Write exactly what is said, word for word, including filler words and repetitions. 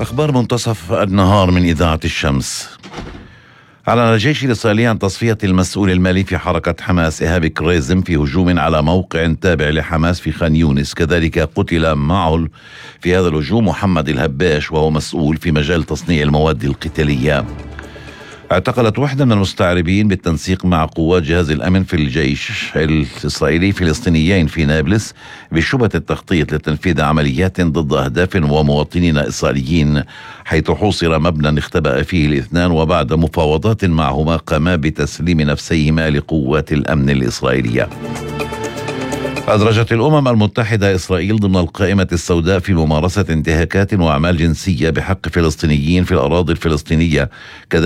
أخبار منتصف النهار من إذاعة الشمس. أعلن الجيش الإسرائيلي عن تصفية المسؤول المالي في حركة حماس إيهاب كريزم في هجوم على موقع تابع لحماس في خان يونس. كذلك قتل معه في هذا الهجوم محمد الهباش وهو مسؤول في مجال تصنيع المواد القتالية. اعتقلت وحدة من المستعربين بالتنسيق مع قوات جهاز الأمن في الجيش الإسرائيلي فلسطينيين في نابلس بشبهة التخطيط لتنفيذ عمليات ضد أهداف ومواطنين إسرائيليين، حيث حوصر مبنى اختبأ فيه الاثنان، وبعد مفاوضات معهما قاما بتسليم نفسيهما لقوات الأمن الإسرائيلية. أدرجت الأمم المتحدة إسرائيل ضمن القائمة السوداء في ممارسة انتهاكات وأعمال جنسية بحق فلسطينيين في الأراضي الفلسطينية.